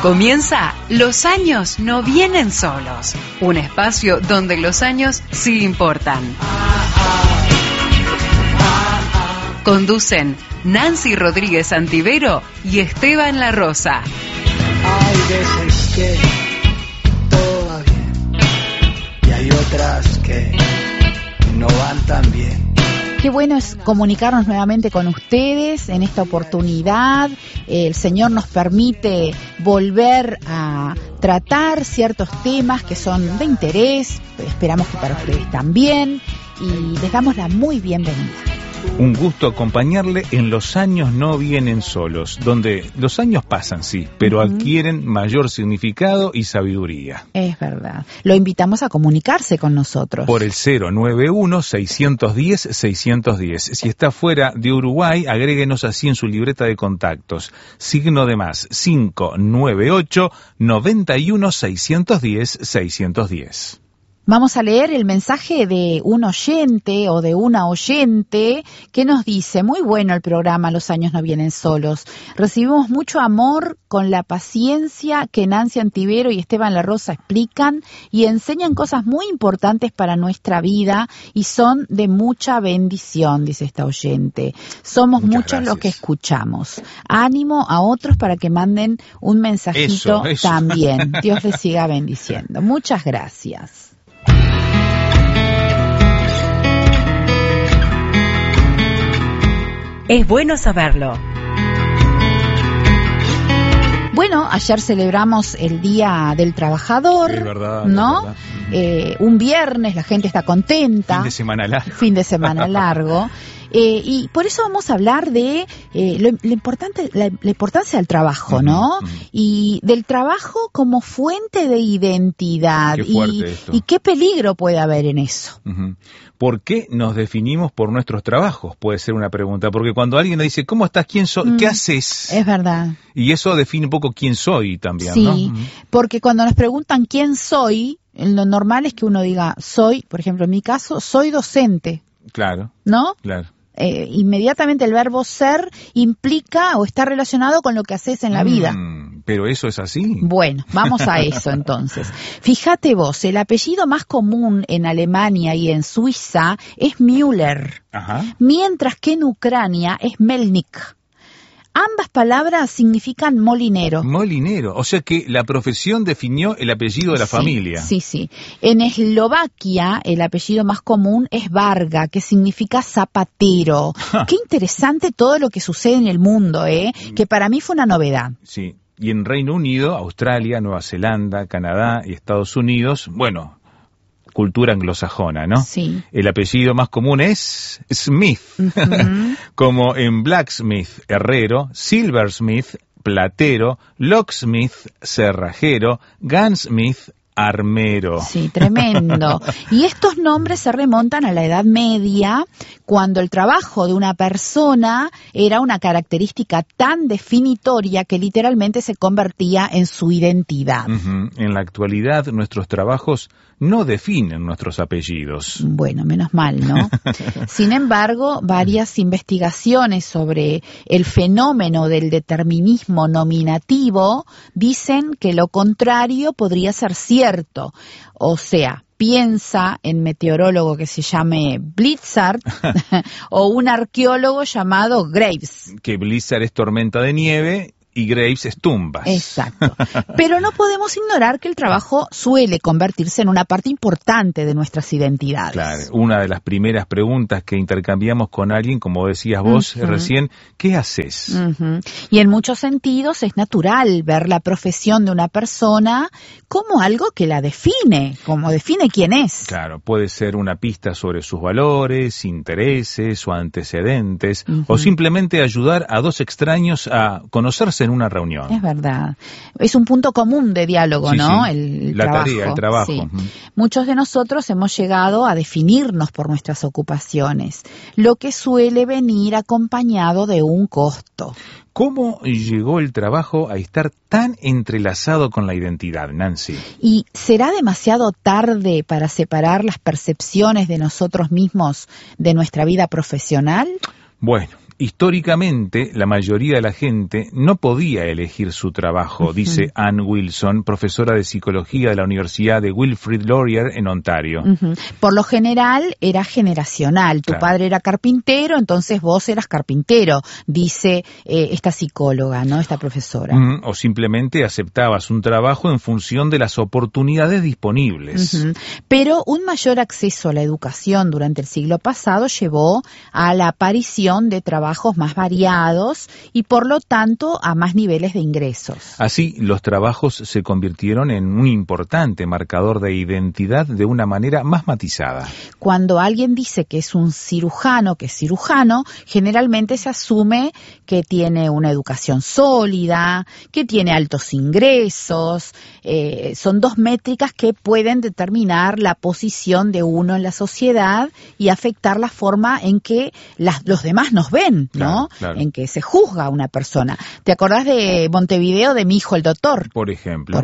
Comienza Los años no vienen solos, un espacio donde los años sí importan. Conducen Nancy Rodríguez Antivero y Esteban La Rosa. Hay veces que todo va bien y hay otras que no van tan bien. Qué bueno es comunicarnos nuevamente con ustedes en esta oportunidad. El Señor nos permite volver a tratar ciertos temas que son de interés, esperamos que para ustedes también, y les damos la muy bienvenida. Un gusto acompañarle en Los años no vienen solos, donde los años pasan, sí, pero adquieren mayor significado y sabiduría. Es verdad. Lo invitamos a comunicarse con nosotros. Por el 091-610-610. Si está fuera de Uruguay, agréguenos así en su libreta de contactos. Signo de más, 598-91-610-610. Vamos a leer el mensaje de un oyente o de una oyente que nos dice: muy bueno el programa Los años no vienen solos. Recibimos mucho amor con la paciencia que Nancy Antivero y Esteban La Rosa explican y enseñan cosas muy importantes para nuestra vida y son de mucha bendición, dice esta oyente. Somos muchos los que escuchamos. Ánimo a otros para que manden un mensajito eso. También. Dios les siga bendiciendo. Muchas gracias. Es bueno saberlo. Bueno, ayer celebramos el Día del Trabajador, es verdad, ¿no? Es verdad. Un viernes, la gente está contenta. Fin de semana largo. Fin de semana largo. Y por eso vamos a hablar de la importancia del trabajo, ¿no? Y del trabajo como fuente de identidad. Qué fuerte esto. Y qué peligro puede haber en eso. ¿Por qué nos definimos por nuestros trabajos? Puede ser una pregunta. Porque cuando alguien le dice, ¿cómo estás? ¿Quién soy? ¿Qué haces? Es verdad. Y eso define un poco quién soy también, sí, ¿no? Porque cuando nos preguntan quién soy, lo normal es que uno diga, soy, por ejemplo, en mi caso, soy docente. Claro. ¿No? Claro. Inmediatamente el verbo ser implica o está relacionado con lo que haces en la vida. Pero eso es así. Bueno, vamos a eso entonces. Fíjate vos, el apellido más común en Alemania y en Suiza es Müller, mientras que en Ucrania es Melnik. Ambas palabras significan molinero. Molinero, o sea que la profesión definió el apellido de la familia. Sí. En Eslovaquia el apellido más común es Varga, que significa zapatero. Qué interesante todo lo que sucede en el mundo, que para mí fue una novedad. Sí, y en Reino Unido, Australia, Nueva Zelanda, Canadá y Estados Unidos, bueno, cultura anglosajona, ¿no? Sí. El apellido más común es Smith, como en blacksmith, herrero, silversmith, platero, locksmith, cerrajero, gunsmith, armero. Sí, tremendo. Y estos nombres se remontan a la Edad Media, cuando el trabajo de una persona era una característica tan definitoria que literalmente se convertía en su identidad. En la actualidad, nuestros trabajos no definen nuestros apellidos. Bueno, menos mal, ¿no? Sin embargo, varias investigaciones sobre el fenómeno del determinismo nominativo dicen que lo contrario podría ser cierto. O sea, piensa en meteorólogo que se llame Blizzard o un arqueólogo llamado Graves. Que Blizzard es tormenta de nieve y Graves es tumbas. Exacto. Pero no podemos ignorar que el trabajo suele convertirse en una parte importante de nuestras identidades. Claro, una de las primeras preguntas que intercambiamos con alguien, como decías vos recién, ¿qué haces? Y en muchos sentidos es natural ver la profesión de una persona como algo que la define, como define quién es. Claro, puede ser una pista sobre sus valores, intereses o antecedentes, o simplemente ayudar a dos extraños a conocerse en una reunión. Es verdad. Es un punto común de diálogo, ¿no? Sí. La trabajo. tarea, el trabajo. Sí. Muchos de nosotros hemos llegado a definirnos por nuestras ocupaciones, lo que suele venir acompañado de un costo. ¿Cómo llegó el trabajo a estar tan entrelazado con la identidad, Nancy? ¿Y será demasiado tarde para separar las percepciones de nosotros mismos de nuestra vida profesional? Bueno, Históricamente, la mayoría de la gente no podía elegir su trabajo, dice Ann Wilson, profesora de psicología de la Universidad de Wilfrid Laurier en Ontario. Por lo general era generacional. Tu padre era carpintero, entonces vos eras carpintero, dice esta psicóloga, ¿no? Esta profesora. O simplemente aceptabas un trabajo en función de las oportunidades disponibles. Pero un mayor acceso a la educación durante el siglo pasado llevó a la aparición de trabajos más variados y por lo tanto a más niveles de ingresos. Así, los trabajos se convirtieron en un importante marcador de identidad de una manera más matizada. Cuando alguien dice que es un cirujano, que es cirujano, generalmente se asume que tiene una educación sólida, que tiene altos ingresos. Son dos métricas que pueden determinar la posición de uno en la sociedad y afectar la forma en que los demás nos ven, ¿no? Claro. En que se juzga a una persona. ¿Te acordás de Montevideo, de Mi hijo el doctor? Por ejemplo.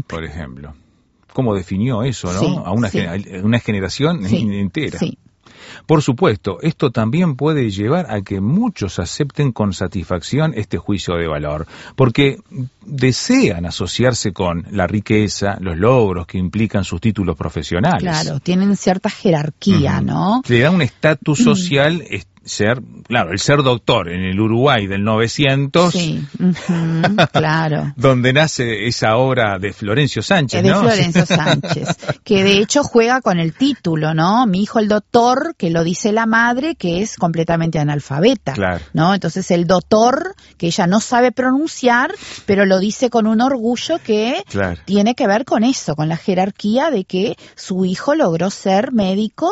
¿Cómo definió eso, no? Sí, a una generación entera. Sí. Por supuesto, esto también puede llevar a que muchos acepten con satisfacción este juicio de valor, porque desean asociarse con la riqueza, los logros que implican sus títulos profesionales. Claro, tienen cierta jerarquía, ¿no? Le da un estatus social el ser doctor en el Uruguay del 900, sí, claro, donde nace esa obra de Florencio Sánchez, ¿no? De Florencio Sánchez, que de hecho juega con el título, ¿no? Mi hijo el doctor, que lo dice la madre, que es completamente analfabeta, ¿no? Entonces el doctor, que ella no sabe pronunciar, pero lo dice con un orgullo que tiene que ver con eso, con la jerarquía de que su hijo logró ser médico,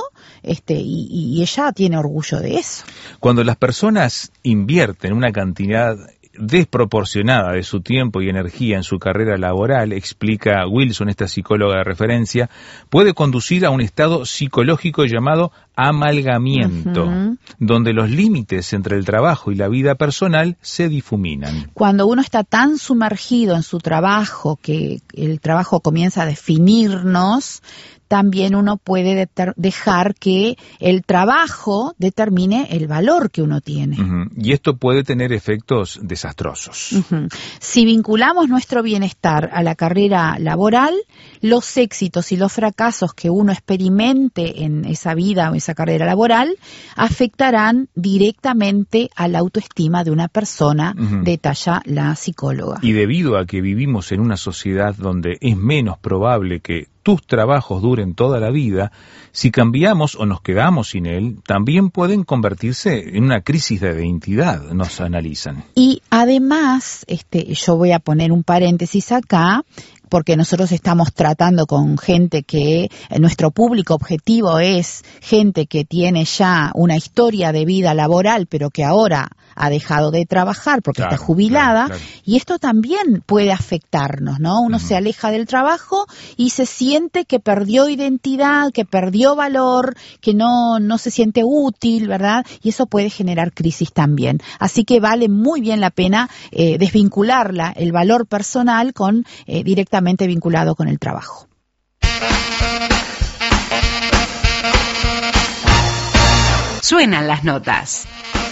y ella tiene orgullo de eso. Cuando las personas invierten una cantidad desproporcionada de su tiempo y energía en su carrera laboral, explica Wilson, esta psicóloga de referencia, puede conducir a un estado psicológico llamado amalgamiento, donde los límites entre el trabajo y la vida personal se difuminan. Cuando uno está tan sumergido en su trabajo que el trabajo comienza a definirnos, también uno puede dejar que el trabajo determine el valor que uno tiene. Y esto puede tener efectos desastrosos. Si vinculamos nuestro bienestar a la carrera laboral, los éxitos y los fracasos que uno experimente en esa vida o esa carrera laboral afectarán directamente a la autoestima de una persona, detalla la psicóloga. Y debido a que vivimos en una sociedad donde es menos probable que tus trabajos duren toda la vida, si cambiamos o nos quedamos sin él, también pueden convertirse en una crisis de identidad, nos analizan. Y además, yo voy a poner un paréntesis acá, porque nosotros estamos tratando con gente que nuestro público objetivo es gente que tiene ya una historia de vida laboral, pero que ahora ha dejado de trabajar porque está jubilada, y esto también puede afectarnos, ¿no? Uno se aleja del trabajo y se siente que perdió identidad, que perdió valor, que no se siente útil, ¿verdad? Y eso puede generar crisis también. Así que vale muy bien la pena desvincularla, el valor personal, con directamente vinculado con el trabajo. Suenan las notas.